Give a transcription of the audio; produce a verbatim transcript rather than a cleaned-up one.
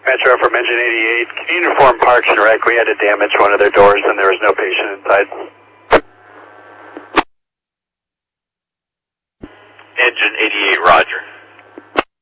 Metro from Engine eighty-eight. Can you inform Parks and Rec we had to damage one of their doors and there was no patient inside? Engine eighty-eight, roger.